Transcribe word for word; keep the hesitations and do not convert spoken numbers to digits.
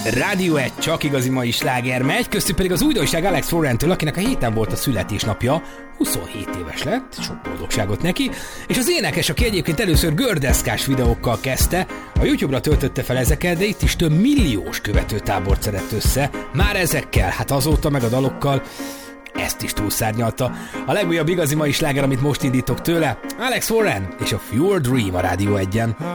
Rádió egy csak igazi mai sláger megy, köztük pedig az újdonság Alex Warrentől, akinek a héten volt a születésnapja, huszonhét éves lett, sok boldogságot neki, és az énekes, aki egyébként először gördeszkás videókkal kezdte, a YouTube-ra töltötte fel ezeket, de itt is több milliós követőtábort szedett össze, már ezekkel, hát azóta meg a dalokkal, ezt is túlszárnyalta. A legújabb igazi mai sláger, amit most indítok tőle, Alex Warren és a Your Dream a Rádió egyen.